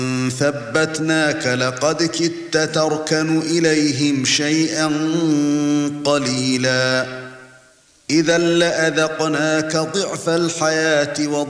ثبتناك لقد كدت تركن إليهم شيئا قليلا إذا لأذقناك ضعف الحياة